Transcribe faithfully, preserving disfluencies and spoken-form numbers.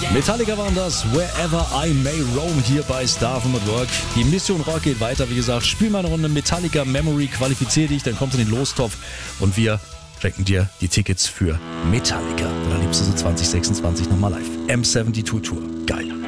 Metallica waren das, Wherever I May Roam, hier bei Star from at Work. Die Mission Rock geht weiter, wie gesagt. Spiel mal eine Runde Metallica Memory, qualifizier dich, dann kommst du in den Lostopf und wir schenken dir die Tickets für Metallica. Dann liebst du so zwanzig sechsundzwanzig nochmal live. M zweiundsiebzig Tour. Geil.